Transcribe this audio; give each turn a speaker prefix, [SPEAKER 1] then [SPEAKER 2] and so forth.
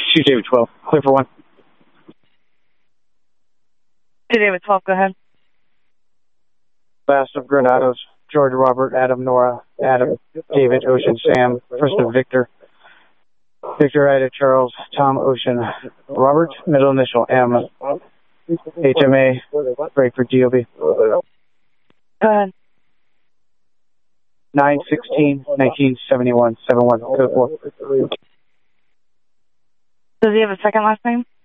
[SPEAKER 1] Shoot David 12. Clear for 1.
[SPEAKER 2] David 12, go ahead.
[SPEAKER 1] Last of Granados, George, Robert, Adam, Nora, Adam, David, Ocean, Sam, first of Victor, Victor, Ida, Charles, Tom, Ocean, Robert, middle initial, M, HMA, break for DOB.
[SPEAKER 2] Go ahead.
[SPEAKER 1] 9/16/1971, 71, code 4.
[SPEAKER 2] Does he have a second last name?